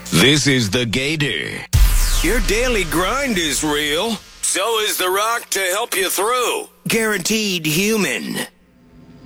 This is the Gator. Your daily grind is real. So is the rock to help you through. Guaranteed human.